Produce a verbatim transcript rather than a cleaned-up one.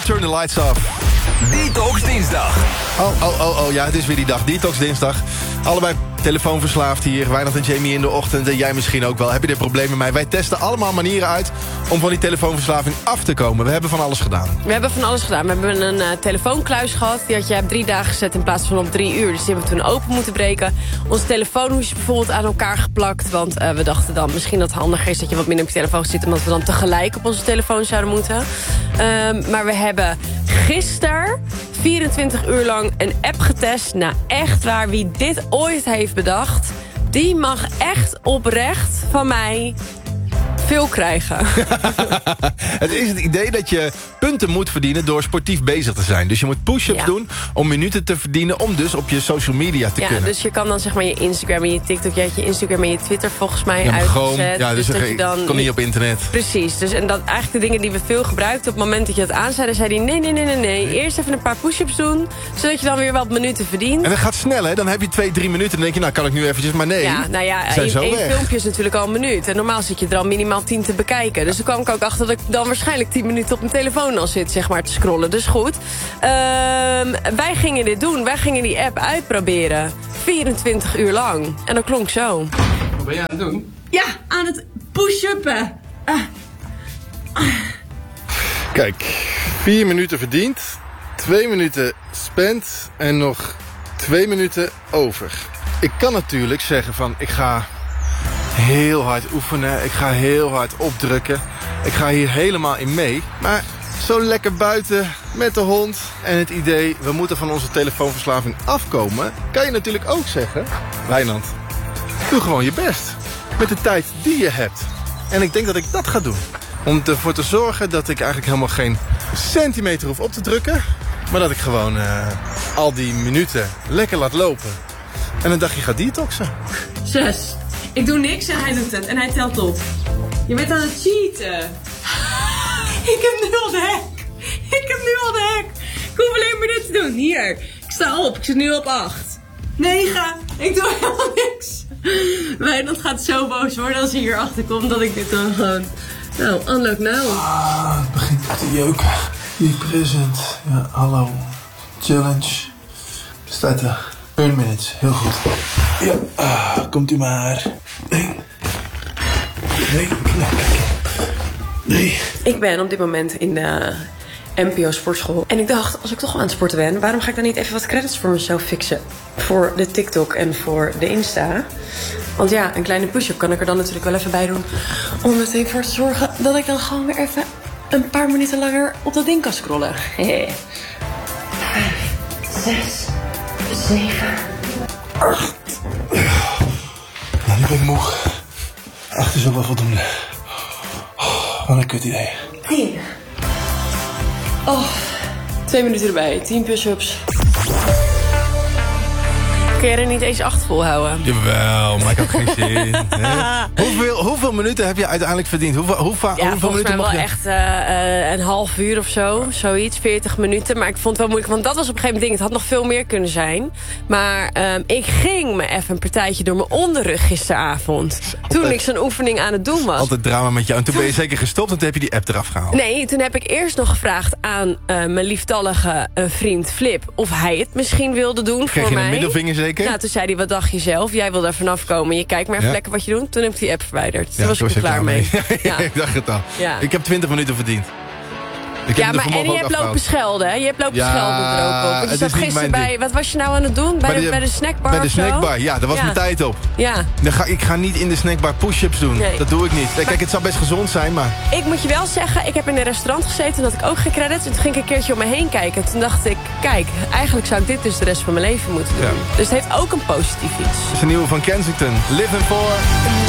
Turn the Lights Off. Detox Dinsdag. Oh, oh, oh, oh, ja, het is weer die dag. Detox Dinsdag. Allebei telefoonverslaafd hier. Wijnand en Jamie in de ochtend. En jij misschien ook wel. Heb je dit probleem met mij? Wij testen allemaal manieren uit om van die telefoonverslaving af te komen. We hebben van alles gedaan. We hebben van alles gedaan. We hebben een uh, telefoonkluis gehad. Die had jij op drie dagen gezet in plaats van op drie uur. Dus die hebben we toen open moeten breken. Onze telefoonhoesje bijvoorbeeld aan elkaar geplakt. Want uh, we dachten dan misschien dat het handig is dat je wat minder op je telefoon zit. Omdat we dan tegelijk op onze telefoon zouden moeten. Um, maar we hebben gisteren vierentwintig uur lang een app getest. Nou, echt waar, wie dit ooit heeft bedacht, die mag echt oprecht van mij veel krijgen. Het is het idee dat je punten moet verdienen door sportief bezig te zijn. Dus je moet push-ups ja. doen om minuten te verdienen, om dus op je social media te ja, kunnen. Dus je kan dan zeg maar je Instagram en je TikTok, je hebt je Instagram en je Twitter volgens mij ja, uitgezet. Gewoon, ja, dus, dus dat je dan kon niet op internet. Precies, dus en dat eigenlijk de dingen die we veel gebruikten, op het moment dat je het aanzette, zei hij nee, nee, nee, nee, nee. Eerst even een paar push-ups doen, zodat je dan weer wat minuten verdient. En dat gaat snel, hè? Dan heb je twee, drie minuten en dan denk je, nou kan ik nu eventjes, maar nee. Ja, nou ja, één filmpje is natuurlijk al een minuut. En normaal zit je er al minimaal tien te bekijken. Dus toen kwam ik ook achter dat ik dan waarschijnlijk tien minuten op mijn telefoon al zit, zeg maar, te scrollen. Dus goed. Um, wij gingen dit doen. Wij gingen die app uitproberen. vierentwintig uur lang. En dat klonk zo. Wat ben je aan het doen? Ja, aan het push-uppen. Ah. Ah. Kijk, vier minuten verdiend. Twee minuten spent. En nog twee minuten over. Ik kan natuurlijk zeggen van, ik ga heel hard oefenen. Ik ga heel hard opdrukken. Ik ga hier helemaal in mee. Maar zo lekker buiten met de hond en het idee, we moeten van onze telefoonverslaving afkomen, kan je natuurlijk ook zeggen, Wijnand, doe gewoon je best. Met de tijd die je hebt. En ik denk dat ik dat ga doen. Om ervoor te zorgen dat ik eigenlijk helemaal geen centimeter hoef op te drukken. Maar dat ik gewoon uh, al die minuten lekker laat lopen. En een dagje ga detoxen. Zes. Ik doe niks en hij doet het. En hij telt op. Je bent aan het cheaten. Ik heb nu al de hek. Ik heb nu al de hek. Ik hoef alleen maar dit te doen. Hier. Ik sta op. Ik zit nu op acht. negen. Ik doe helemaal niks. Wijnand gaat zo boos worden als hij hier achter komt dat ik dit dan gewoon... Nou, unlock now. Ah, het begint te jeuken. Be present. Ja, hallo. Challenge. Staat er. Burn minutes. Heel goed. Ja, ah, komt u maar. Nee. Nee, knap. Nee. Ik ben op dit moment in de N P O sportschool. En ik dacht, als ik toch aan het sporten ben, waarom ga ik dan niet even wat credits voor mezelf fixen? Voor de TikTok en voor de Insta. Want ja, een kleine push-up kan ik er dan natuurlijk wel even bij doen. Om meteen voor te zorgen dat ik dan gewoon weer even een paar minuten langer op dat ding kan scrollen. Vijf, zes, zeven, acht. Nou, nu ben ik moe. Acht is ook wel voldoende. Oh, wat een kut idee. tien. Oh, twee minuten erbij. Tien push-ups. Kun je er niet eens acht volhouden? Jawel, maar ik had geen zin. hoeveel, hoeveel minuten heb je uiteindelijk verdiend? Hoeveel, hoeveel, ja, hoeveel minuten mij mag wel je? echt uh, uh, een half uur of zo. Zoiets, veertig minuten. Maar ik vond het wel moeilijk, want dat was op een gegeven moment ding. Het had nog veel meer kunnen zijn. Maar um, ik ging me even een partijtje door mijn onderrug gisteravond. Altijd, toen ik zo'n oefening aan het doen was. Altijd drama met jou. En toen ben je zeker gestopt en toen heb je die app eraf gehaald. Nee, toen heb ik eerst nog gevraagd aan uh, mijn lieftallige uh, vriend Flip of hij het misschien wilde doen. Kreeg voor je mij. een middelvinger zeker? Nou, toen zei hij, wat dacht je zelf? Jij wil daar vanaf komen. Je kijkt maar even ja. lekker wat je doet. Toen heb ik die app verwijderd. Toen ja, was ik er klaar mee. mee. Ja. Ik dacht het al. Ja. Ik heb twintig minuten verdiend. Ik ja, maar en je hebt lopen schelden, hè? Je hebt lopen ja, schelden er ook op. Want je zat gisteren bij... Wat was je nou aan het doen? Bij, bij, de, bij de snackbar Bij de snackbar, ja. Daar was ja. mijn tijd op. Ja. Dan ga, ik ga niet in de snackbar push-ups doen. Nee. Dat doe ik niet. Kijk, maar, het zou best gezond zijn, maar... Ik moet je wel zeggen, ik heb in een restaurant gezeten... en had ik ook geen credits. En toen ging ik een keertje om me heen kijken. Toen dacht ik, kijk, eigenlijk zou ik dit dus de rest van mijn leven moeten doen. Ja. Dus het heeft ook een positief iets. Het is een nieuwe van Kensington. Living for...